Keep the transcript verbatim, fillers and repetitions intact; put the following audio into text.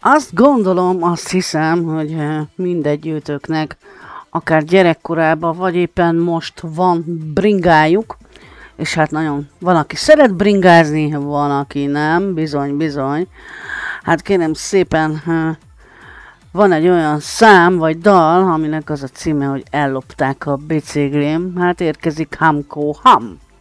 Azt gondolom, azt hiszem, hogy mindegyőtöknek akár gyerekkorában, vagy éppen most van bringájuk, és hát nagyon, van, aki szeret bringázni, van, aki nem, bizony, bizony. Hát kérem szépen, van egy olyan szám, vagy dal, aminek az a címe, hogy ellopták a biciklém, hát érkezik Hamko Ham.